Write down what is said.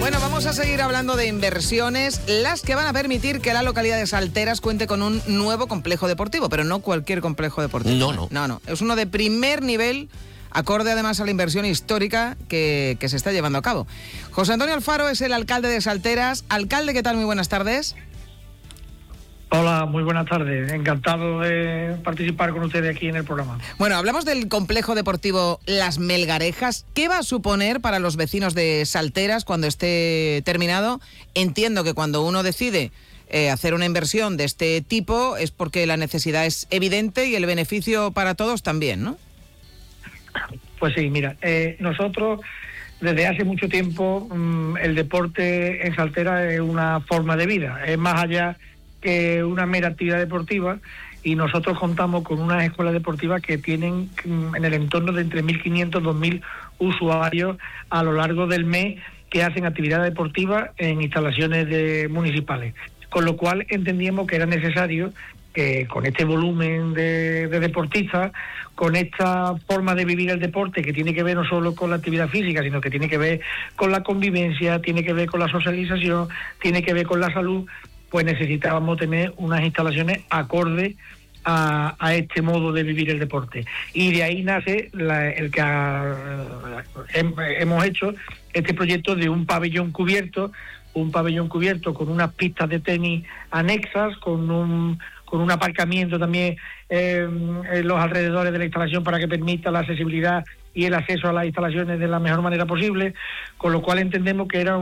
Bueno, vamos a seguir hablando de inversiones, las que van a permitir que la localidad de Salteras cuente con un nuevo complejo deportivo, pero no cualquier complejo deportivo. No. Es uno de primer nivel, acorde además a la inversión histórica que se está llevando a cabo. José Antonio Alfaro es el alcalde de Salteras. Alcalde, ¿qué tal? Muy buenas tardes. Hola, muy buenas tardes. Encantado de participar con ustedes aquí en el programa. Bueno, hablamos del complejo deportivo Las Melgarejas. ¿Qué va a suponer para los vecinos de Salteras cuando esté terminado? Entiendo que cuando uno decide hacer una inversión de este tipo es porque la necesidad es evidente y el beneficio para todos también, ¿no? Pues sí, mira, nosotros desde hace mucho tiempo el deporte en Salteras es una forma de vida, es más allá que una mera actividad deportiva, y nosotros contamos con unas escuelas deportivas que tienen en el entorno de entre 1.500 y 2.000 usuarios a lo largo del mes que hacen actividad deportiva en instalaciones municipales. Con lo cual entendíamos que era necesario que con este volumen de deportistas, con esta forma de vivir el deporte que tiene que ver no solo con la actividad física, sino que tiene que ver con la convivencia, tiene que ver con la socialización, tiene que ver con la salud, pues necesitábamos tener unas instalaciones acorde a este modo de vivir el deporte. Y de ahí nace hemos hecho este proyecto de un pabellón cubierto con unas pistas de tenis anexas, con un aparcamiento también en los alrededores de la instalación para que permita la accesibilidad y el acceso a las instalaciones de la mejor manera posible, con lo cual entendemos que era